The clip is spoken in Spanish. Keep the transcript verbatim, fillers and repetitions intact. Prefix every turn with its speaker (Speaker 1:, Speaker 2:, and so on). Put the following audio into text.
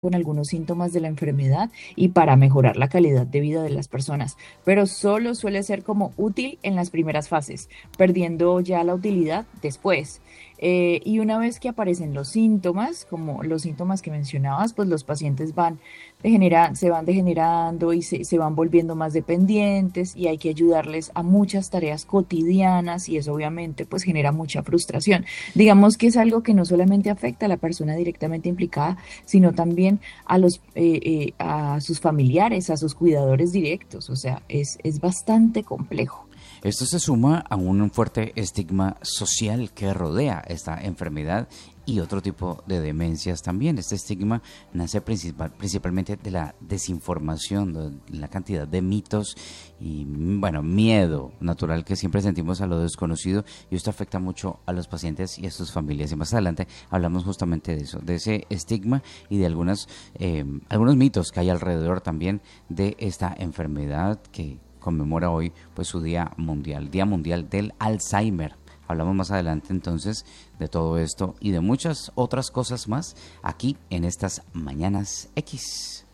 Speaker 1: con algunos síntomas de la enfermedad y para mejorar la calidad de vida de las personas, pero solo suele ser como útil en las primeras fases, perdiendo ya la utilidad después. Eh, y una vez que aparecen los síntomas, como los síntomas que mencionabas, pues los pacientes van degenera- se van degenerando y se, se van volviendo más dependientes y hay que ayudarles a muchas tareas cotidianas y eso obviamente pues genera mucha frustración. Digamos que es algo que no solamente afecta a la persona directamente implicada, sino también a los eh, eh, a sus familiares, a sus cuidadores directos. O sea, es, es bastante complejo.
Speaker 2: Esto se suma a un fuerte estigma social que rodea esta enfermedad y otro tipo de demencias también. Este estigma nace principal, principalmente de la desinformación, de la cantidad de mitos y, bueno, miedo natural que siempre sentimos a lo desconocido, y esto afecta mucho a los pacientes y a sus familias. Y más adelante hablamos justamente de eso, de ese estigma y de algunas, eh, algunos mitos que hay alrededor también de esta enfermedad que conmemora hoy pues su Día Mundial, Día Mundial del Alzheimer. Hablamos más adelante entonces de todo esto y de muchas otras cosas más aquí en estas Mañanas X.